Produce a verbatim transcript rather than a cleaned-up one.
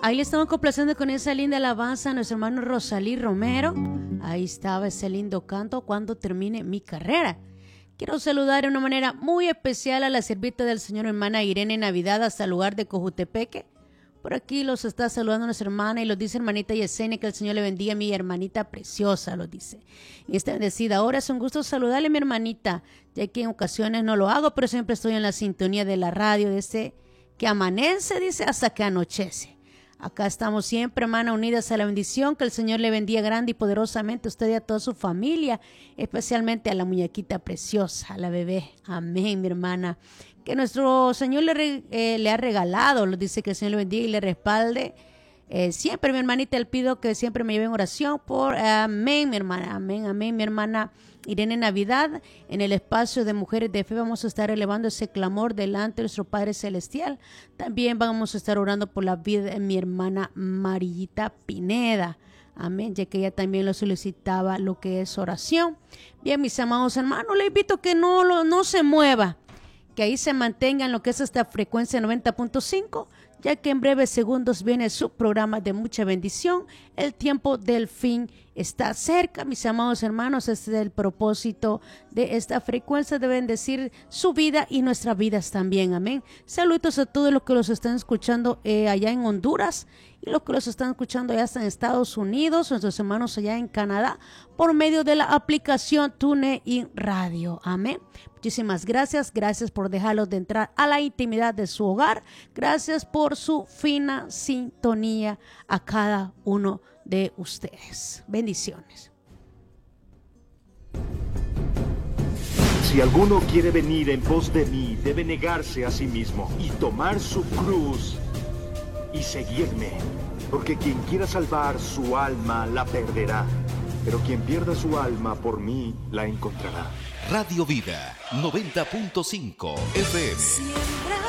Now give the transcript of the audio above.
ahí le estamos complaciendo con esa linda alabanza a nuestro hermano Rosalí Romero. Ahí estaba ese lindo canto, Cuando termine mi carrera. Quiero saludar de una manera muy especial a la siervita del Señor, hermana Irene Navidad, hasta el lugar de Cojutepeque. Por aquí los está saludando nuestra hermana y los dice hermanita Yesenia, que el Señor le bendiga, mi hermanita preciosa, lo dice. Y está bendecida. Ahora es un gusto saludarle, mi hermanita, ya que en ocasiones no lo hago, pero siempre estoy en la sintonía de la radio, desde que amanece, dice, hasta que anochece. Acá estamos siempre, hermana, unidas a la bendición. Que el Señor le bendiga grande y poderosamente a usted y a toda su familia, especialmente a la muñequita preciosa, a la bebé. Amén, mi hermana. Que nuestro Señor le, eh, le ha regalado, lo dice, que el Señor le bendiga y le respalde. Eh, siempre, mi hermanita, le pido que siempre me lleve en oración por amén, mi hermana, amén, amén, mi hermana Irene Navidad. En el espacio de Mujeres de Fe vamos a estar elevando ese clamor delante de nuestro Padre Celestial. También vamos a estar orando por la vida de mi hermana Marillita Pineda. Amén, ya que ella también lo solicitaba, lo que es oración. Bien, mis amados hermanos, le invito a que no, lo, no se mueva, que ahí se mantenga en lo que es esta frecuencia noventa punto cinco, ya que en breves segundos viene su programa de mucha bendición. El tiempo del fin está cerca, mis amados hermanos. Este es el propósito de esta frecuencia, de bendecir su vida y nuestras vidas también. Amén. Saludos a todos los que los están escuchando eh, allá en Honduras y los que los están escuchando allá en Estados Unidos, nuestros hermanos allá en Canadá, por medio de la aplicación TuneIn Radio. Amén. Muchísimas gracias, gracias por dejarlos de entrar a la intimidad de su hogar, gracias por su fina sintonía a cada uno de ustedes. Bendiciones. Si alguno quiere venir en pos de mí, debe negarse a sí mismo y tomar su cruz y seguirme, porque quien quiera salvar su alma la perderá, pero quien pierda su alma por mí la encontrará. Radio Vida noventa punto cinco F M.